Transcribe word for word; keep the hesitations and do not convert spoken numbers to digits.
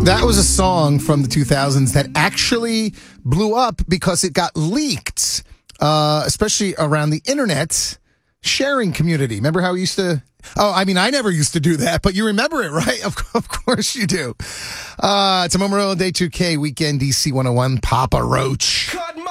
That was a song from the two thousands that actually blew up because it got leaked, uh, especially around the internet sharing community. Remember how we used to... Oh, I mean, I never used to do that, but you remember it, right? Of, of course you do. Uh, it's a Memorial Day two K weekend, D C one oh one, Papa Roach.